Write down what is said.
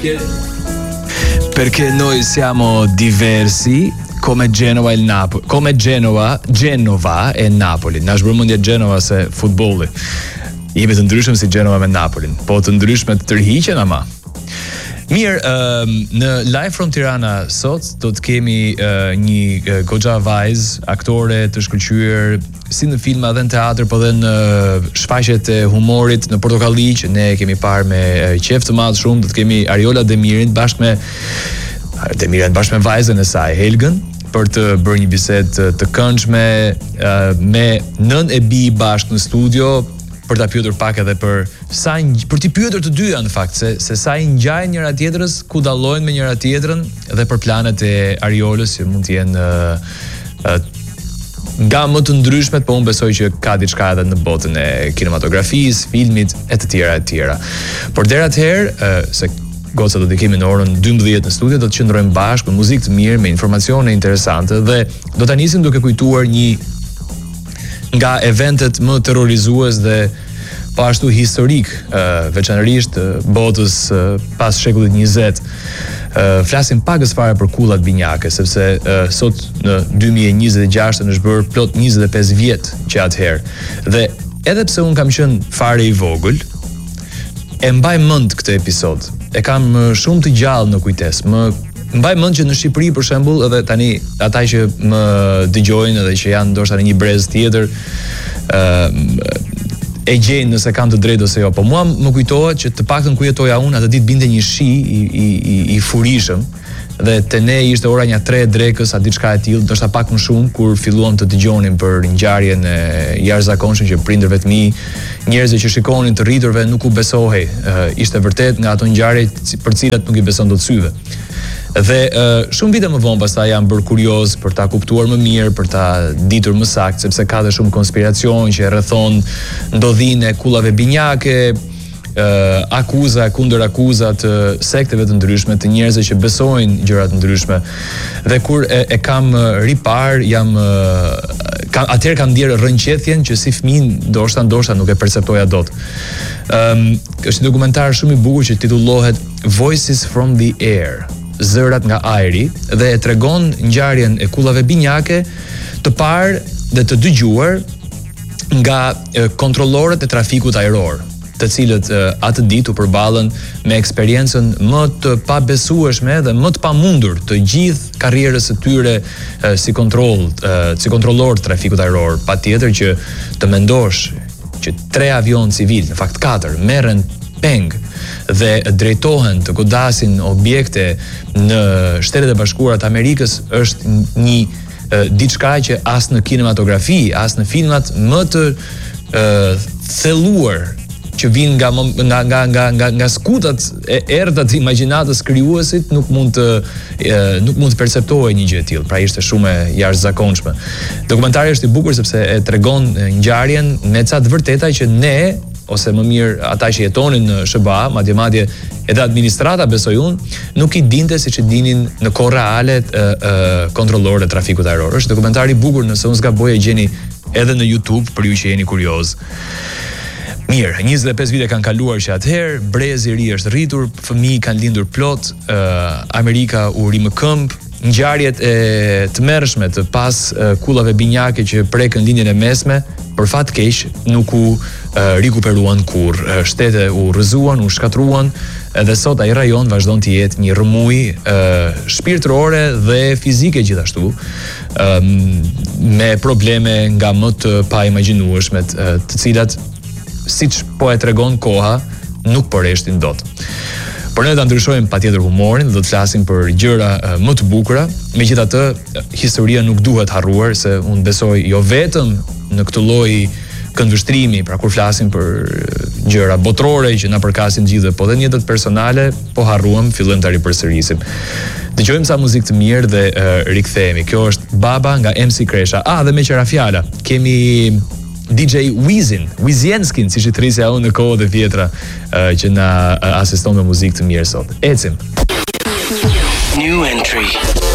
Perché noi siamo diversi come Genova e il Napoli, come Genova e Napoli. Na shbërmendje Genova se futbolli. Jemi të ndryshëm si Genova me Napolin, po të ndryshme të tërhiqen ama. Mirë, në Live from Tirana sot do të kemi një goxha vajzë, aktore të shkëlqyer si në filma dhe në teatr, po dhe në shfaqjet e humorit në Portokalli, që ne kemi parë me qejf të madh shumë. Do të kemi Ariola Demirin bashkë me vajzën e saj, Helgën, për të bërë një bisedë të këndshme me nën e bi bashkë në studio, për ta pyetur pak edhe për t'i pyetur të dyja në fakt se sa i ngjajnë njëra tjetrës, ku dallojnë me njëra tjetrën, dhe për planet e Ariolës që mund të jenë nga më të ndryshmet, po unë besoj që ka diçka edhe në botën e kinematografisë, filmit e të tjera. Por deri atëherë, se goca do të kemi në orën 12 në studio, do të qëndrojmë bashkë me muzikë të mirë, me informacione interesante, dhe do ta nisim duke kujtuar një nga eventet më terrorizues dhe po ashtu historik, veçanërisht botës pas shekullit 20. Flasim pakës fare për kullat binjake, sepse sot në 2026 është bërë plot 25 vjet që atëherë. Dhe edhe pse un kam qenë fare i vogël, e mbaj mend këtë episod. E kam shumë të gjallë në kujtesë. Mbaj mend që në Shqipëri, për shembull, edhe tani ata që më dëgjojnë edhe që janë ndoshta në një brez tjetër, e gjejnë nëse kam të drejtë ose jo, po mua më kujtohet që të paktën ku jetoja unë, atë ditë binte një shi i furishëm, dhe te ne ishte ora një 3 drekës, a diçka e tillë, ndoshta pak më shumë, kur filluam të dëgjonim për ngjarjen e jashtëzakonshme që prindërve të mi, njerëzve që shikonin të rriturve nuk u besohej. Ishte vërtet nga ato ngjarje për cilat nuk i beson dot syve. Dhe shumë vite më vonë pastaj jam bërë kurioz për ta kuptuar më mirë, për ta ditur më saktë, sepse ka dhe shumë konspiracion që rrethon ndodhinë e kullave binjake, akuza kundër akuza të sekteve të ndryshme, të njerëzve që besojnë gjëra të ndryshme. Dhe kur e kam ripar, atëherë kam ndjerë rrënqethjen që si fëmijë ndoshta nuk e perceptoja dot. Është një dokumentar shumë i bukur që titullohet Voices from the Air, zërat nga ajri, dhe e tregon ngjarjen e kullave binjake të parë dhe të dëgjuar nga kontrollorët e trafikut ajror, të cilët atë ditë u përballën me eksperiencën më të pabesueshme dhe më të pamundur të gjithë karrierës së tyre si kontrollor të trafikut ajror. Patjetër që të mendosh që 3 avion civil, në fakt 4, merren peng dhe drejtohen të godasin objekte në Shtetet e Bashkuara të Amerikës është një diçka që as në kinematografi, as në filmat më të thelluar që vinë nga skutat e errta të imagjinatës krijuesit nuk mund të perceptohej një gjë e tillë. Pra ishte shumë e jashtëzakonshme. Dokumentari është i bukur sepse e tregon ngjarjen me ca të vërteta që ne, ose më mirë ata që jetonin në SBA, madje edhe administrata, besoj unë, nuk i dinte siç e dinin në kohë reale kontrollorët e trafikut ajror. Është dokumentar i bukur, nëse unë s'gaboj e gjeni edhe në YouTube për ju që jeni kurioz. Mirë, 25 vite kanë kaluar që atëherë, brezi i ri është rritur, fëmijë kanë lindur plot, Amerika u ri më këmbë, ngjarjet e tmerrshme të pas kullave binjake që prekën lindjen e mesme, për fat keq nuk u rikuperuan kurrë. Shtete u rrëzuan, u shkatruan, edhe sot ai rajon vazhdon të jetë një rrëmuj shpirtërore dhe fizike gjithashtu, me probleme nga më të paimagjinueshmet, të cilat, siç po e tregon koha, nuk poreshtin dot. Por ne do ta ndryshojmë patjetër humorin, do të flasim për gjëra më të bukura. Megjithatë, historia nuk duhet harruar, se unë besoj jo vetëm në këtë lloj këndvështrimi, pra kur flasim për gjëra botërore që na përkasin gjithë, po edhe në jetët personale, po harruam, fillojmë ta ripërsërisim. Dëgjojmë sa muzikë të mirë dhe rikthehemi. Kjo është Baba nga MC Kresha. Dhe me qëra fjala, kemi DJ Wizienskin, si që thrisja unë në kohët e vjetra, që na asiston me muzikë të mirë sot. Ecim. New entry.